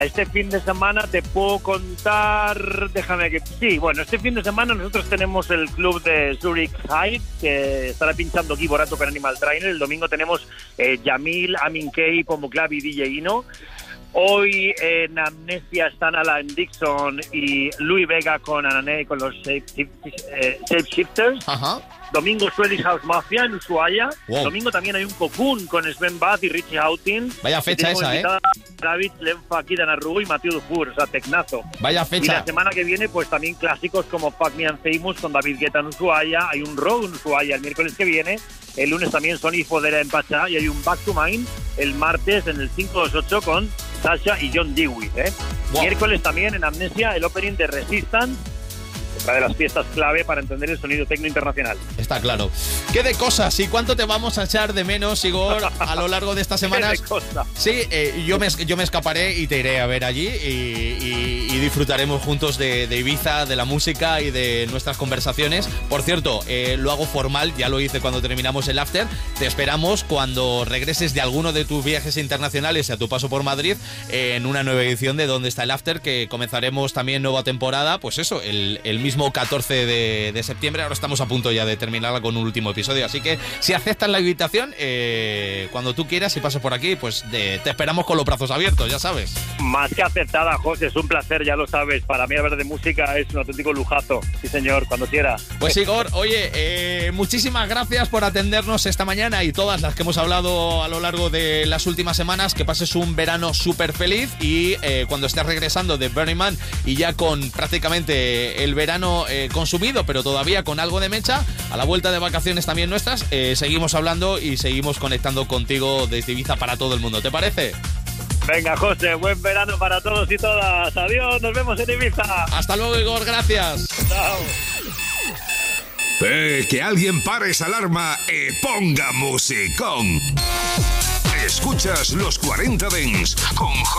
Este fin de semana te puedo contar, este fin de semana nosotros tenemos el club de Zurich High, que estará pinchando aquí Borato con Animal Trainer. El domingo tenemos Yamil, Amin Kei, Pombo Club y DJ Ino. Hoy en Amnesia están Alan Dixon y Louis Vega con Anané con los Shapeshifters. Ajá. Domingo Swedish House Mafia en Ushuaia. Wow. Domingo también hay un Cocoon con Sven Bath y Richie Houghton. Vaya fecha esa, David Lenfa, Kidan Arru y Mathieu Dufour, o sea, tecnazo. Vaya fecha. Y la semana que viene, pues también clásicos como Fuck Me and Famous con David Guetta en Ushuaia. Hay un Road en Ushuaia el miércoles que viene. El lunes también Sony Fodera en Pachá. Y hay un Back to Mine el martes en el 528 con Sasha y John Dewey. Wow. Miércoles también en Amnesia el opening de Resistance, otra de las fiestas clave para entender el sonido tecno internacional. Está claro. ¿Qué de cosas? ¿Y cuánto te vamos a echar de menos, Igor, a lo largo de estas semanas? ¿Qué de cosas? Sí, yo me escaparé y te iré a ver allí y disfrutaremos juntos de Ibiza, de la música y de nuestras conversaciones. Por cierto, lo hago formal, ya lo hice cuando terminamos el after. Te esperamos cuando regreses de alguno de tus viajes internacionales a tu paso por Madrid en una nueva edición de ¿Dónde está el after? Que comenzaremos también nueva temporada, pues eso, el mismo 14 de septiembre. Ahora estamos a punto ya de terminarla con un último episodio, así que si aceptas la invitación, cuando tú quieras y pases por aquí, pues te esperamos con los brazos abiertos, ya sabes. Más que aceptada, José, es un placer, ya lo sabes. Para mí hablar de música es un auténtico lujazo. Sí, señor, cuando quiera. Pues Igor, oye, muchísimas gracias por atendernos esta mañana y todas las que hemos hablado a lo largo de las últimas semanas. Que pases un verano súper feliz y cuando estés regresando de Burning Man y ya con prácticamente el verano consumido, pero todavía con algo de mecha, a la vuelta de vacaciones también nuestras, seguimos hablando y seguimos conectando contigo desde Ibiza para todo el mundo. ¿Te parece? Venga, José, buen verano para todos y todas. Adiós, nos vemos en Ibiza. Hasta luego, Igor, gracias. Chao. Que alguien pare esa alarma y ponga musicón. Escuchas los 40 Dents con